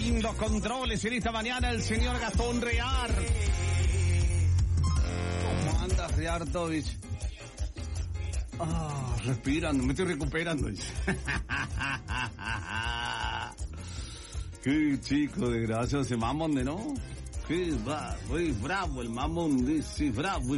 lindos controles en esta mañana el señor Gastón Rear. ¿Cómo andas, Reartovich? Respirando, me estoy recuperando. Qué chico desgraciado ese mamón de, ¿no? Qué bravo el mamón de ese, bravo.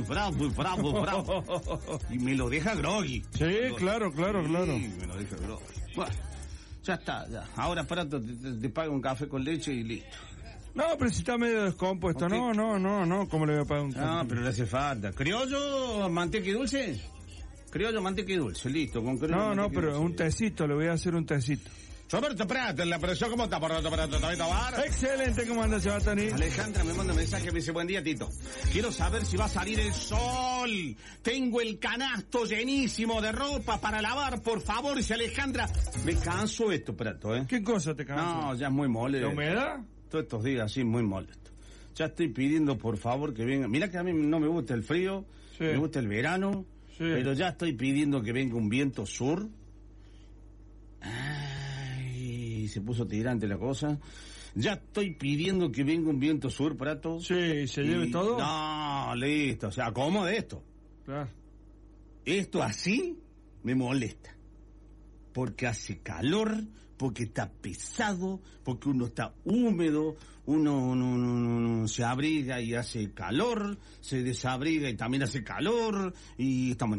Y me lo deja groggy. Sí, claro. Sí, me lo deja groggy. Bueno, ya está, ya. Ahora pronto te pago un café con leche y listo. No, pero si está medio descompuesto. Okay. No, ¿cómo le voy a pagar un café? No, pero le hace falta. ¿Criollo, manteca y dulce? Criollo, manteca y dulce, listo. Con criollo, No, pero un tecito, le voy a hacer un tecito. Roberto Prat, la presión, ¿cómo está? Excelente, ¿cómo anda, Sebastián? Alejandra me manda un mensaje, me dice, buen día, Tito. Quiero saber si va a salir el sol. Tengo el canasto llenísimo de ropa para lavar, por favor. Dice Alejandra, me canso esto, Prato, ¿eh? ¿Qué cosa te cansa? No, ya es muy molesto. ¿La humedad? Todos estos días, sí, muy molesto. Ya estoy pidiendo, por favor, que venga. Mirá que a mí no me gusta el frío, sí. Me gusta el verano, sí. Pero ya estoy pidiendo que venga un viento sur. Se puso tirante la cosa. Ya estoy pidiendo que venga un viento sur, Prato. Sí, ¿se lleve todo? No, listo, o sea, ¿cómo de esto? Claro. Esto así me molesta. Porque hace calor, porque está pesado, porque uno está húmedo, uno se abriga y hace calor, se desabriga y también hace calor, y estamos